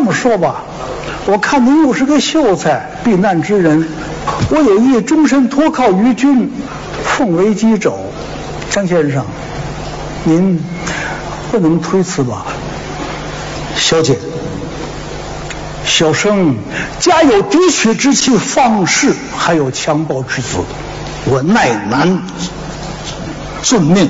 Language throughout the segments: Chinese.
么说吧，我看您又是个秀才，避难之人，我有意终身托靠于君，奉为基肘。张先生，您不能推辞吧？小姐，小生家有嫡娶之妻方氏，还有襁褓之子，我耐难遵命。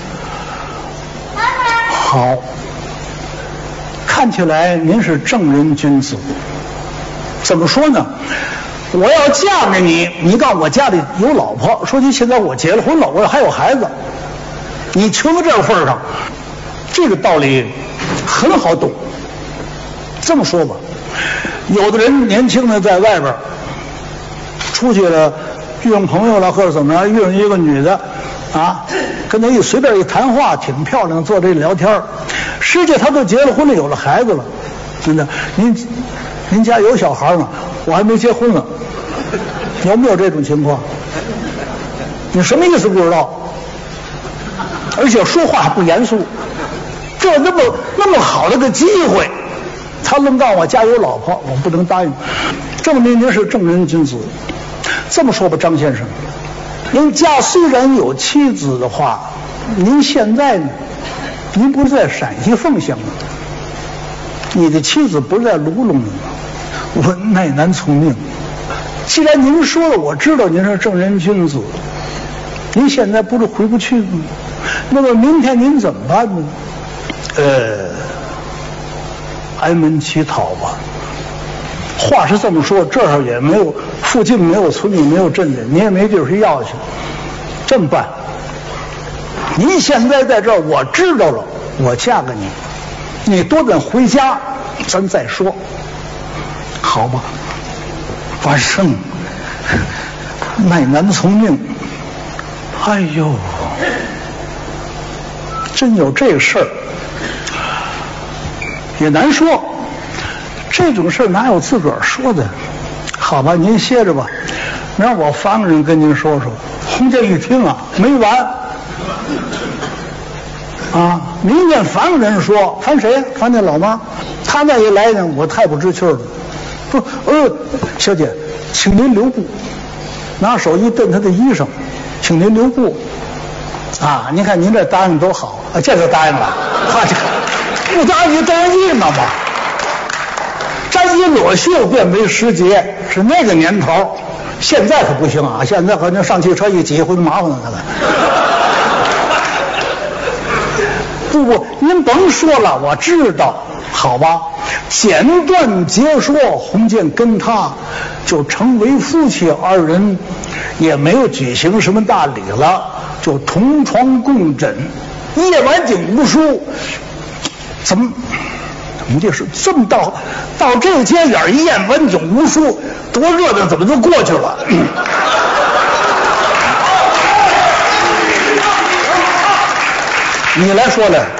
好，看起来您是正人君子。怎么说呢？我要嫁给你，你告诉我家里有老婆，说你现在我结了婚了，我还有孩子，你求到这个份上，这个道理很好懂。这么说吧，有的人年轻的在外边出去了，遇上朋友了或者怎么着，遇上一个女的啊，跟他随便一谈话，挺漂亮，坐这里聊天，实际他都结了婚了，有了孩子了。真的，您家有小孩吗？我还没结婚呢。有没有这种情况？你什么意思不知道？而且说话不严肃，这那么好的个机会，他愣告我家有老婆，我不能答应。证明您是正人君子。这么说吧，张先生，您家虽然有妻子的话，您现在呢？您不是在陕西凤翔吗？你的妻子不是在卢龙吗？我耐难从命。既然您说了，我知道您是正人君子，您现在不是回不去吗？那么明天您怎么办呢？挨门乞讨吧。话是这么说，这儿也没有，附近没有村里没有镇子，你也没地儿去要去。这么办，您现在在这儿，我知道了，我嫁给你，你多等回家，咱再说，好吧？万圣，耐难从命。哎呦，真有这个事儿，也难说。这种事哪有自个儿说的？好吧，您歇着吧，让我方人跟您说说。洪建一听啊，没完啊！民间方人说，烦谁？烦那老妈。他那一来呢，我太不知趣了。不，小姐，请您留步。拿手一蹬他的衣裳，请您留步。啊，您看您这答应多好啊！这就答应了。这不答应当应了吗？沾衣裸袖便为时节，是那个年头。现在可不行啊！现在可能上汽车一挤，回头麻烦了他们。不，您甭说了，我知道，好吧？简短结说，洪建跟他就成为夫妻二人，也没有举行什么大礼了，就同床共枕，夜晚景无书。怎么就是这么到这街眼一夜晚景无书，多热闹，怎么就过去了？你来说来。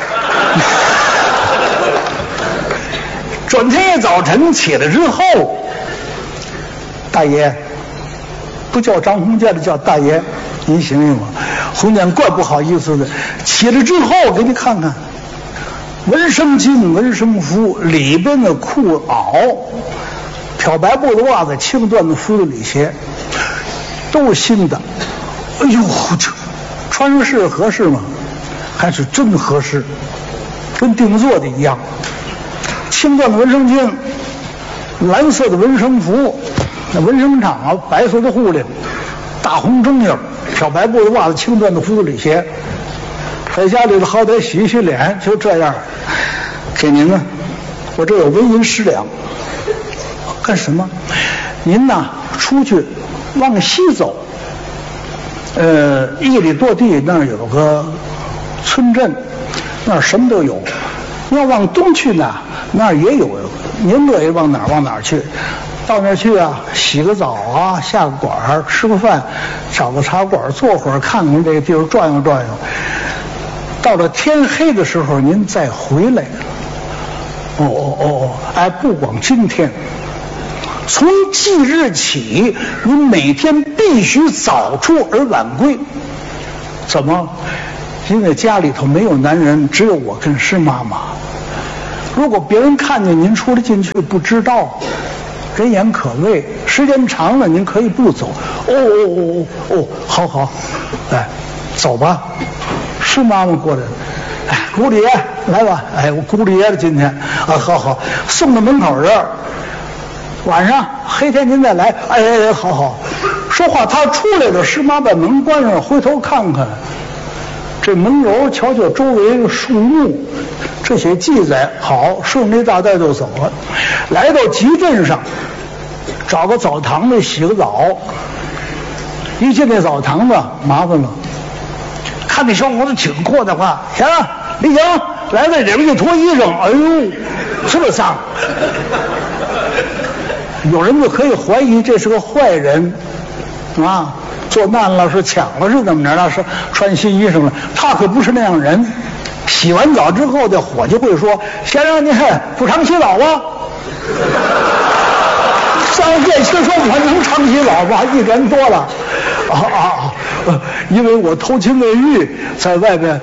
转天一早晨起来之后，大爷不叫张洪建的，叫大爷，您行行吗？洪建怪不好意思的。起来之后给你看看，纹身巾、纹身服，里边的裤袄、漂白布的袜子、轻缎的服的里鞋，都是新的。哎呦，这穿上是合适吗？还是真合适，跟定做的一样。轻缎的纹身巾，蓝色的纹身服，那纹身厂啊，白色的护领，大红正印，漂白布的袜子，轻缎的服里鞋。在家里头好歹洗洗脸，就这样。给您呢，我这有纹银10两。干什么？您呐，出去往西走，1里多地那儿有个村镇，那儿什么都有。要往东去呢，那儿也有，您乐意往哪儿去。到那儿去啊，洗个澡啊，下个馆，吃个饭，找个茶馆坐会儿，看看这个地儿，转悠转悠。到了天黑的时候，您再回来。哎，不光今天，从即日起，您每天必须早出而晚归。怎么？因为家里头没有男人，只有我跟施妈妈。 如果别人看见您出来进去不知道，人言可畏，时间长了您可以不走。好好，哎，走吧。是妈妈过来了，哎，姑里爷来吧，哎，我姑里爷了今天啊，好，送到门口这儿。晚上黑天您再来，哎，好。说话他出来了，师妈把门关上，回头看看，这门楼瞧瞧周围的树木，这些记载好，顺着大带就走了。来到集镇上，找个澡堂子洗个澡。一进那澡堂子，麻烦了，看那小伙子挺阔的话，行，李行，来在里边就脱衣裳，哎呦，这么脏！有人就可以怀疑这是个坏人，啊，做难了是抢了是怎么着了？是穿新衣裳了？他可不是那样人。洗完澡之后，这伙计会说：“先生，您不常洗澡啊？”上电车说：“我能常洗澡吗？一人多了。”因为我偷情未育，在外边，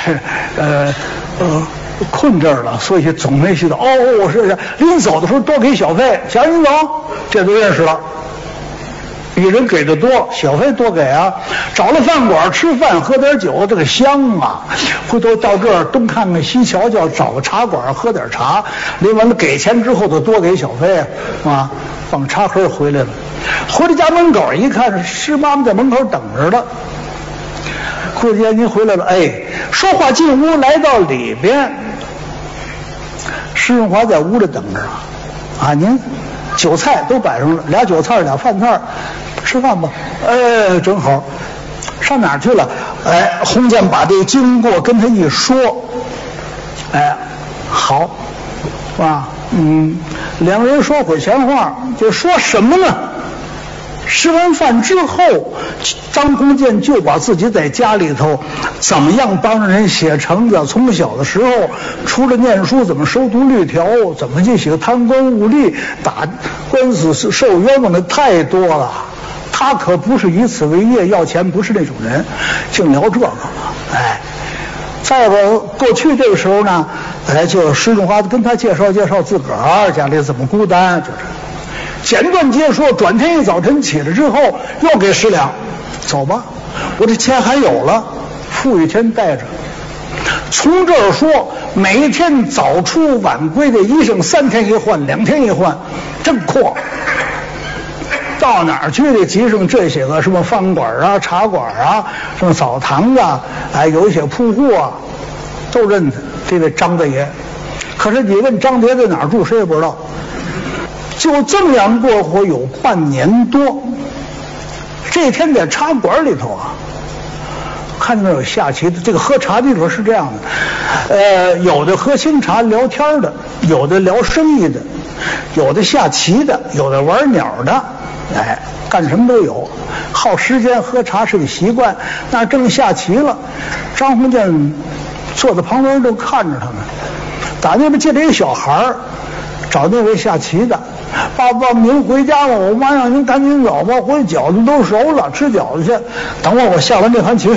困这儿了，所以总没洗澡。是临走的时候多给小费，行，您走，这都认识了。一人给的多，小费多给啊。找了饭馆吃饭喝点酒，这个香啊！回头到这儿东看看西瞧瞧，找个茶馆喝点茶，临完了给钱之后就多给小费啊。放茶盒回来了，回到家门口一看，师妈妈在门口等着了。姑姐您回来了，哎，说话进屋来到里边，施润华在屋里等着啊，您酒菜都摆上了，俩酒菜俩饭菜，吃饭吧。哎，正好。上哪儿去了？哎，洪建把这个经过跟他一说，哎，好，啊，两个人说会闲话，就说什么呢？吃完饭之后，张鸿渐就把自己在家里头怎么样帮人写橙子，从小的时候除了念书怎么收读律条，怎么去写贪官污吏，打官司受冤枉的太多了。他可不是以此为业要钱，不是那种人，净聊这个。哎，再吧，过去这个时候呢，哎，就施润华跟他介绍自个儿家里怎么孤单，就是简短结说。转天一早晨起来之后，又给10两，走吧，我这钱还有了，付一天带着。从这儿说，每天早出晚归的衣裳3天一换，2天一换，真阔。到哪儿去的集上这些个什么饭馆啊、茶馆啊、什么澡堂啊，哎，有一些铺户啊，都认得这位张大爷。可是你问张大爷在哪儿住，谁也不知道。就这么样过活有半年多。这天在茶馆里头啊，看见有下棋的，这个喝茶的地方是这样的，有的喝清茶聊天的，有的聊生意的，有的下棋的，有的玩鸟的。哎，干什么都有，耗时间喝茶是个习惯。那正下棋了，张鸿渐坐在旁边都看着他们。打那边进来一个小孩找那位下棋的，爸爸您回家吧，我妈让您赶紧走吧，回饺子都熟了，吃饺子去。等会儿我下完这盘棋。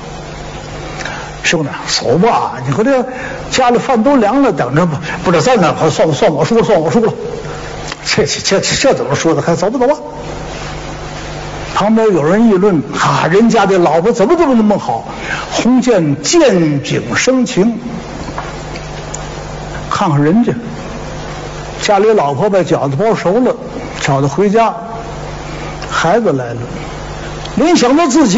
兄弟，走吧，你和这家里饭都凉了，等着吧。不是在那，算我输了。这怎么说的？还走吧。旁边有人议论：“人家的老婆怎么那么好？”洪渐见景生情，看看人家家里老婆把饺子包熟了，饺子回家，孩子来了，联想到自己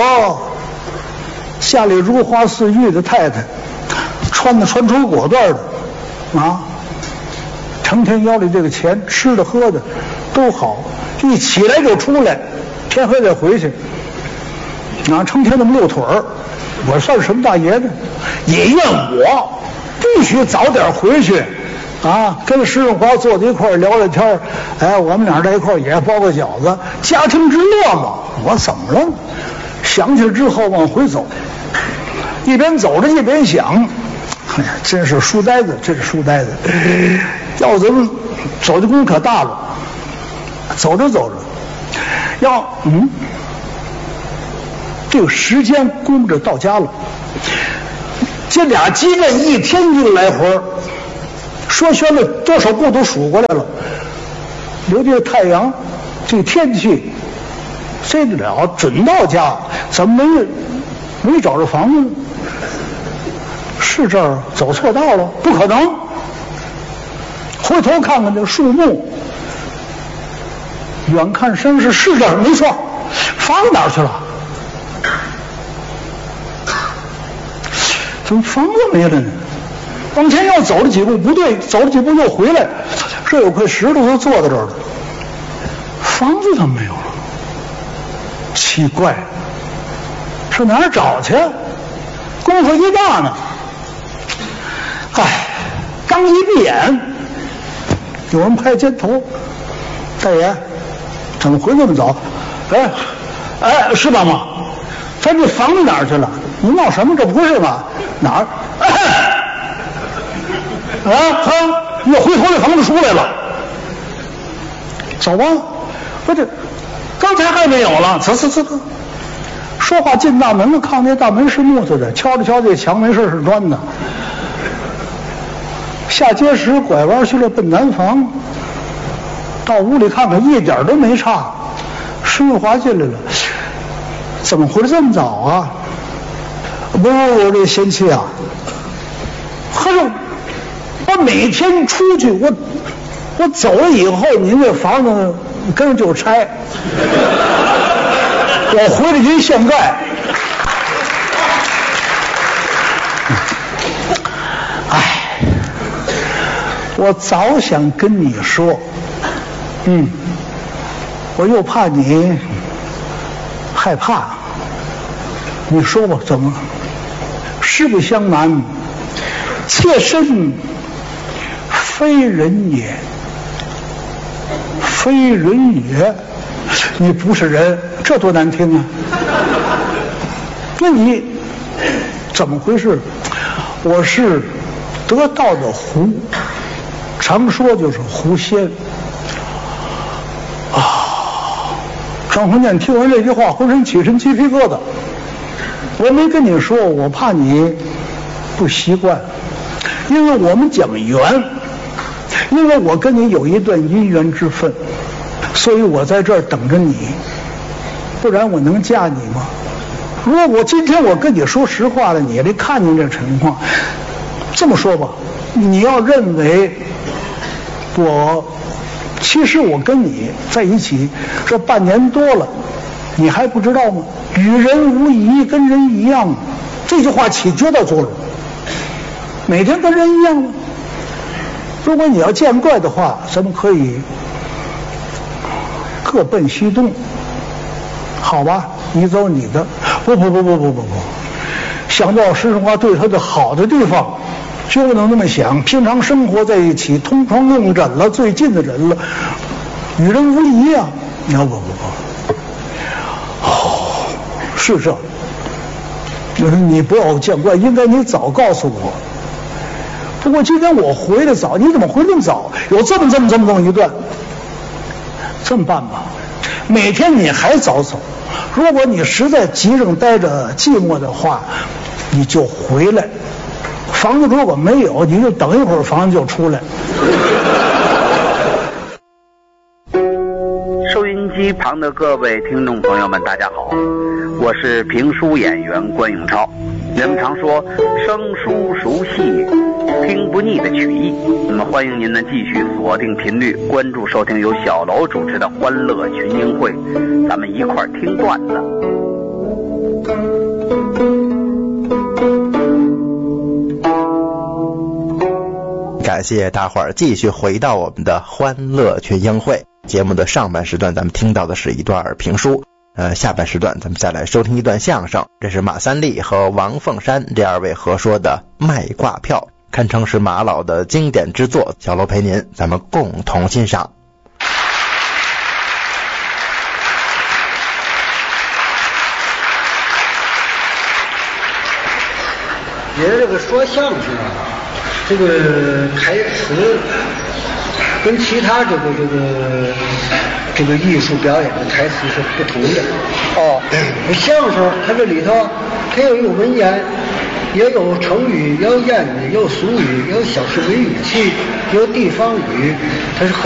家里如花似玉的太太，穿绸裹缎的啊。成天腰里这个钱，吃的喝的都好，一起来就出来，天黑再回去，成天那么溜腿儿。我算什么大爷呢？也怨我必须早点回去啊！跟施润华坐在一块儿聊聊天，哎，我们俩在一块儿也包个饺子，家庭之乐嘛。我怎么了？想起来之后往回走，一边走着一边想。哎呀，真是书呆子，要咱们走的功可大了。走着，这个时间估着到家了。这俩集镇一天就来回， 说学了多少步都数过来了。刘这太阳，这天气，谁得了？准到家，怎么没找着房子呢？是这儿走错道了？不可能。回头看看这树木，远看山势，是这儿没错。房子哪儿去了？怎么房子没了呢？往前要走了几步不对，走了几步又回来，这有块石头都坐在这儿了，房子怎么没有了？奇怪，上哪儿找去？功夫一大呢。哎，刚一闭眼，有人拍肩头：“大爷，怎么回这么早？”哎，是妈妈，咱这房子哪儿去了？你闹什么？这不是吗？哪儿？又回头这房子出来了。走吧，不是，刚才还没有了。走。说话进大门了，看那大门是木头的，敲着敲这墙，没事是砖的。下街时拐弯去了，奔南房。到屋里看看，一点都没差。顺滑进来了，怎么回来这么早啊？不，这贤妻啊，合着我每天出去，我走了以后，您这房子跟着就拆，我回来您现盖。哎，我早想跟你说，我又怕你害怕。你说吧，怎么？实不相瞒，妾身非人也，非人也。你不是人，这多难听啊！那你怎么回事？我是得道的狐，常说就是狐仙啊。张鸿渐听完这句话，浑身起身鸡皮疙瘩。我没跟你说，我怕你不习惯，因为我们讲缘，因为我跟你有一段姻缘之分，所以我在这儿等着你，不然我能嫁你吗？如果我今天我跟你说实话了，你也得看见这情况。这么说吧，你要认为其实我跟你在一起这半年多了，你还不知道吗？与人无异，跟人一样。这句话起绝大作用，每天跟人一样吗？如果你要见怪的话，咱们可以各奔西东，好吧？你走你的。不，想到石春花对他的好的地方，就不能那么想。平常生活在一起，同床共枕了，最近的人了，与人无异啊。不，是这。就是你不要见怪，应该你早告诉我。不过今天我回来早，你怎么回那么早？有这么一段。这么办吧，每天你还早走。如果你实在急上待着寂寞的话，你就回来。房子如果没有，你就等一会儿，房子就出来。 收音机旁的各位听众朋友们，大家好，我是评书演员关永超。人们常说生疏熟悉听不腻的曲艺，那么欢迎您呢继续锁定频率，关注收听由小楼主持的欢乐群英会，咱们一块儿听段子。 感谢大伙儿继续回到我们的欢乐群英会节目的上半时段，咱们听到的是一段评书。下半时段咱们再来收听一段相声，这是马三立和王凤山这二位合说的卖挂票，堪称是马老的经典之作。小楼陪您，咱们共同欣赏。 觉得这个说相声啊，这个台词跟其他这个艺术表演的台词是不同的。相声它这里头它要有文言， 也有成语，有谚语，有俗语，有小市民语气，有地方语，它是很